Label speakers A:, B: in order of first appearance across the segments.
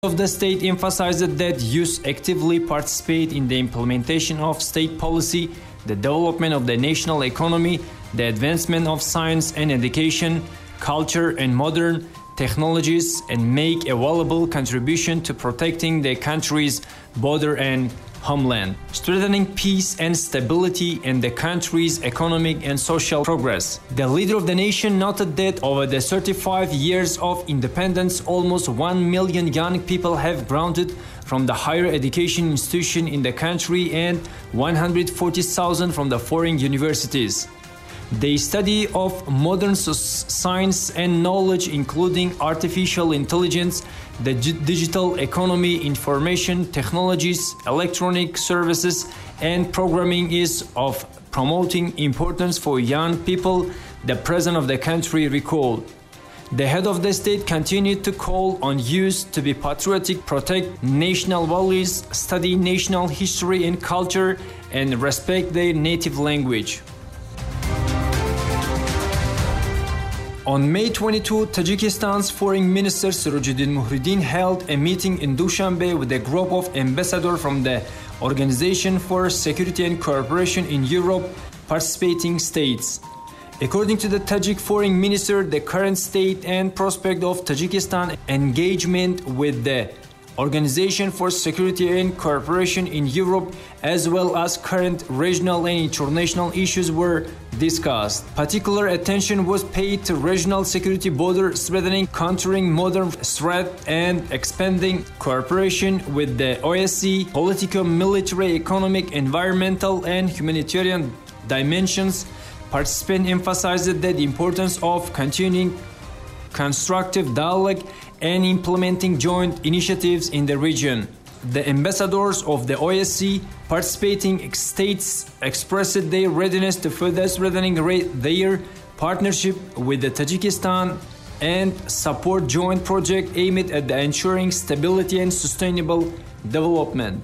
A: of the state emphasized that youth actively participate in the implementation of state policy, the development of the national economy, the advancement of science and education, culture and modern technologies, and make a valuable contribution to protecting the country's border and homeland, strengthening peace and stability in the country's economic and social progress. The leader of the nation noted that over the 35 years of independence, almost 1 million young people have graduated from the higher education institution in the country and 140,000 from the foreign universities. The study of modern science and knowledge, including artificial intelligence, the digital economy, information technologies, electronic services, and programming, is of promoting importance for young people, the president of the country recalled. The head of the state continued to call on youth to be patriotic, protect national values, study national history and culture, and respect their native language. On May 22, Tajikistan's Foreign Minister Sirojidin Muhriddin held a meeting in Dushanbe with a group of ambassadors from the Organization for Security and Cooperation in Europe participating states. According to the Tajik Foreign Minister, the current state and prospect of Tajikistan engagement with the Organization for Security and Cooperation in Europe, as well as current regional and international issues, were discussed. Particular attention was paid to regional security, border strengthening, countering modern threat, and expanding cooperation with the OSCE, political, military, economic, environmental, and humanitarian dimensions. Participants emphasized the importance of continuing constructive dialogue and implementing joint initiatives in the region. The ambassadors of the OSCE participating states expressed their readiness to further strengthening their partnership with the Tajikistan and support joint projects aimed at ensuring stability and sustainable development.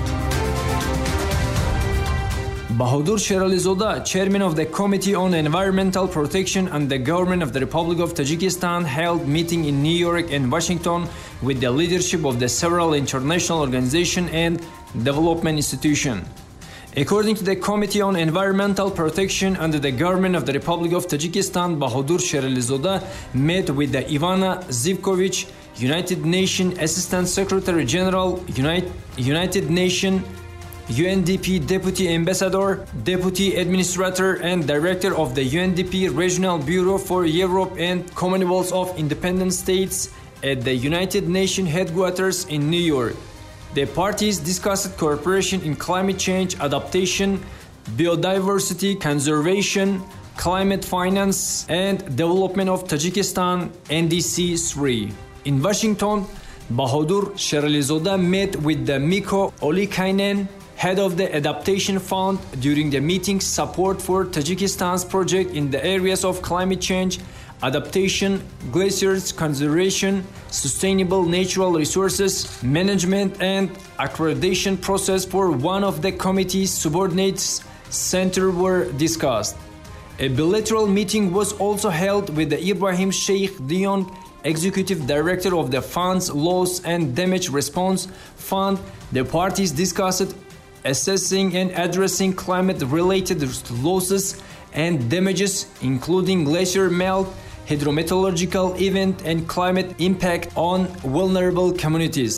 A: Bahadur Sheralizoda, chairman of the Committee on Environmental Protection and the Government of the Republic of Tajikistan, held meeting in New York and Washington with the leadership of the several international organizations and development institutions. According to the Committee on Environmental Protection under the Government of the Republic of Tajikistan, Bahadur Sheralizoda met with the Ivana Zivkovic, United Nations Assistant Secretary General, United Nations UNDP Deputy Ambassador, Deputy Administrator and Director of the UNDP Regional Bureau for Europe and Commonwealth of Independent States at the United Nations headquarters in New York. The parties discussed cooperation in climate change adaptation, biodiversity conservation, climate finance, and development of Tajikistan NDC 3. In Washington, Bahadur Sheralizoda met with the Miko Olikainen, head of the Adaptation Fund. During the meeting, support for Tajikistan's project in the areas of climate change, adaptation, glaciers conservation, sustainable natural resources management, and accreditation process for one of the committee's subordinates center were discussed. A bilateral meeting was also held with the Ibrahim Sheikh Dion, Executive Director of the Fund's Loss and Damage Response Fund. The parties discussed assessing and addressing climate-related losses and damages, including glacier melt, hydrometeorological event, and climate impact on vulnerable communities.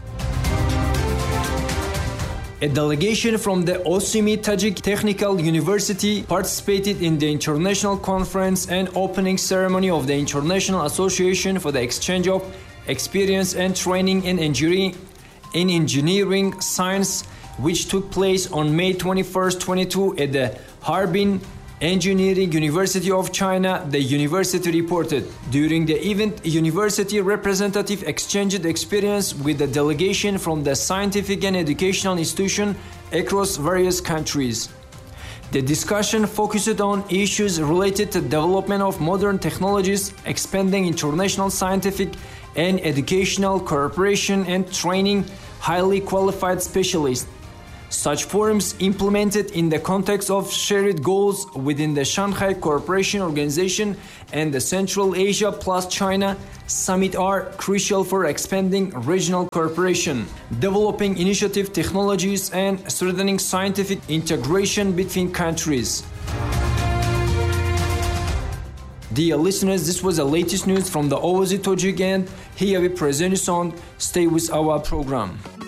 A: A delegation from the Osimi Tajik Technical University participated in the international conference and opening ceremony of the International Association for the Exchange of Experience and Training in Engineering Science, which took place on May 21, 2022 at the Harbin Engineering University of China, the university reported. During the event, university representative exchanged experience with the delegation from the scientific and educational institutions across various countries. The discussion focused on issues related to development of modern technologies, expanding international scientific and educational cooperation, and training highly qualified specialists. Such forums implemented in the context of shared goals within the Shanghai Cooperation Organization and the Central Asia plus China Summit are crucial for expanding regional cooperation, developing innovative technologies, and strengthening scientific integration between countries. Dear listeners, this was the latest news from the Ovazi Tojik, and here we present you on. Stay with our program.